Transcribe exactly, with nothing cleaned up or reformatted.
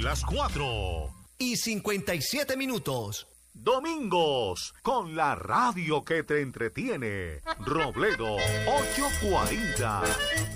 las cuatro y cincuenta y siete minutos. Domingos, con la radio que te entretiene. Robledo ochocientos cuarenta.